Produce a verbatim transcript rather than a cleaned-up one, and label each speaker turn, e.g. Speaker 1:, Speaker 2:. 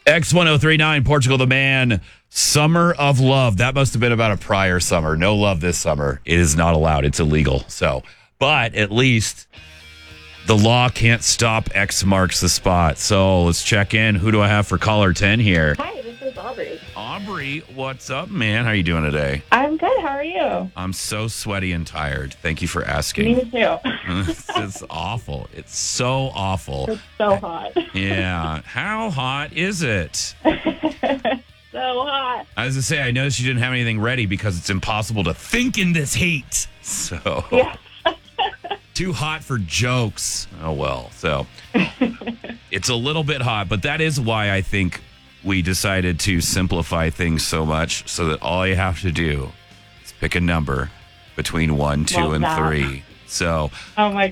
Speaker 1: X one oh three nine, Portugal the Man. Summer of Love. That must have been about a prior summer. No love this summer. It is not allowed. It's illegal. So, but at least the law can't stop X marks the spot. So let's check in. Who do I have for caller ten here?
Speaker 2: Hi, this is Aubrey.
Speaker 1: Aubrey, what's up, man? How you doing today?
Speaker 2: I'm good. How are you?
Speaker 1: I'm so sweaty and tired. Thank you for asking.
Speaker 2: Me too.
Speaker 1: It's awful. It's so awful.
Speaker 2: It's so hot.
Speaker 1: Yeah. How hot is it?
Speaker 2: So hot.
Speaker 1: I was going to say, I noticed you didn't have anything ready because it's impossible to think in this heat. So,
Speaker 2: Yeah.
Speaker 1: too hot for jokes. Oh, well. So, it's a little bit hot, but that is why I think we decided to simplify things so much so that all you have to do is pick a number between one, two,
Speaker 2: Love
Speaker 1: and
Speaker 2: that.
Speaker 1: three. So,
Speaker 2: Oh my